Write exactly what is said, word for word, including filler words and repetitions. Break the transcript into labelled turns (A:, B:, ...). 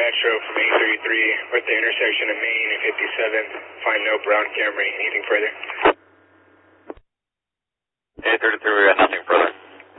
A: Metro from eight thirty-three. We're at the intersection of Main and fifty-seven. Find no Brown Camry. Anything further?
B: eight thirty-three, we got nothing.